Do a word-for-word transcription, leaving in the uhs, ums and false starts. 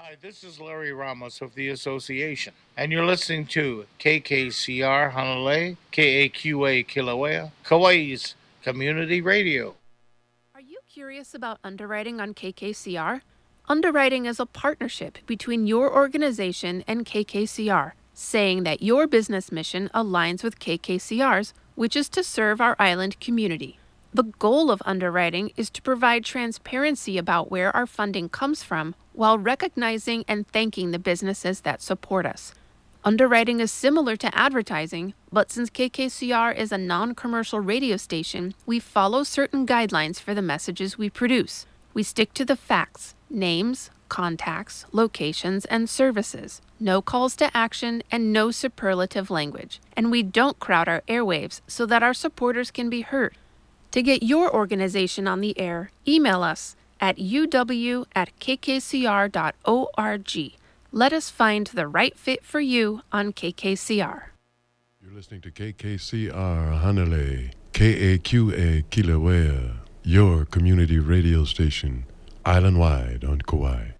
Hi, this is Larry Ramos of the Association, and you're listening to K K C R Hanalei, K A Q A Kilauea, Kauai's Community Radio. Are you curious about underwriting on K K C R? Underwriting is a partnership between your organization and K K C R, saying that your business mission aligns with K K C R's, which is to serve our island community. The goal of underwriting is to provide transparency about where our funding comes from while recognizing and thanking the businesses that support us. Underwriting is similar to advertising, but since K K C R is a non commercial radio station, we follow certain guidelines for the messages we produce. We stick to the facts, names, contacts, locations, and services. No calls to action and no superlative language. And we don't crowd our airwaves so that our supporters can be heard. To get your organization on the air, email us at u w at k k c r dot org. Let us find the right fit for you on K K C R. You're listening to K K C R Hanalei, K A Q A Kilauea, your community radio station, island-wide on Kauai.